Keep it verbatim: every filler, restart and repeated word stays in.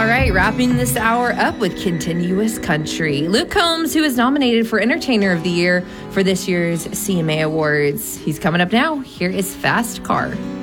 right, wrapping this hour up with Continuous Country. Luke Combs, who is nominated for Entertainer of the Year for this year's C M A Awards. He's coming up now. Here is Fast Car.